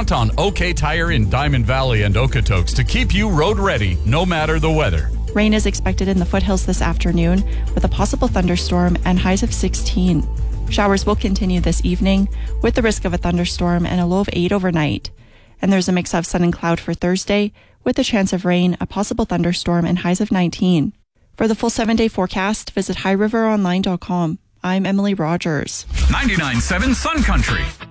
Count on OK Tire in Diamond Valley and Okotoks to keep you road ready, no matter the weather. Rain is expected in the foothills this afternoon with a possible thunderstorm and highs of 16. Showers will continue this evening with the risk of a thunderstorm and a low of 8 overnight. And there's a mix of sun and cloud for Thursday with a chance of rain, a possible thunderstorm, and highs of 19. For the full 7-day forecast, visit highriveronline.com. I'm Emily Rogers. 99.7 Sun Country.